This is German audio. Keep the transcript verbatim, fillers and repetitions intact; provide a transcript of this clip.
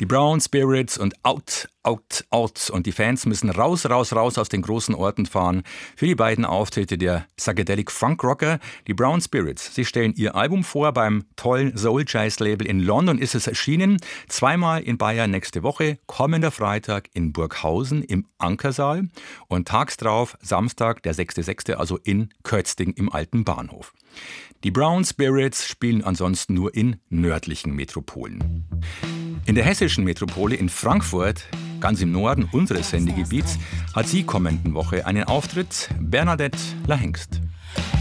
Die Brown Spirits und Out, Out, Out. Und die Fans müssen raus, raus, raus aus den großen Orten fahren für die beiden Auftritte der Psychedelic Funk Rocker. Die Brown Spirits, sie stellen ihr Album vor. Beim tollen Soul Jazz Label in London ist es erschienen. Zweimal in Bayern nächste Woche, kommender Freitag in Burghausen im Ankersaal und tags drauf, Samstag, der sechster sechster, also in Kötzting im Alten Bahnhof. Die Brown Spirits spielen ansonsten nur in nördlichen Metropolen. In der hessischen Metropole in Frankfurt, ganz im Norden unseres Sendegebiets, hat sie kommenden Woche einen Auftritt, Bernadette Lahengst.